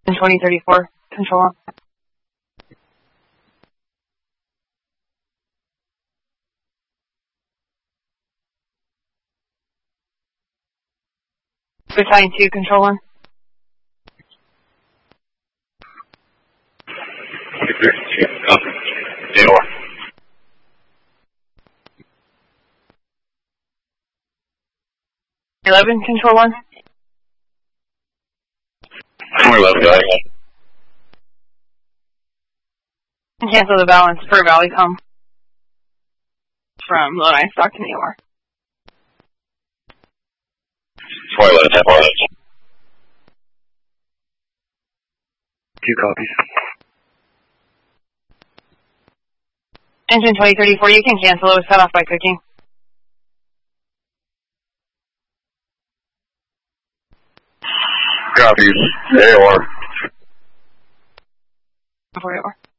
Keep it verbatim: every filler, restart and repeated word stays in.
twenty thirty-four, control on. Battalion two, control one. eleven, control one. eleven, go ahead. Cancel the balance for Valleycom from Lone Ice Stock to New York. four eleven, ten four. Two copies. Engine twenty thirty-four, you can cancel. It was cut off by cooking. Copies. A O R. four eight four.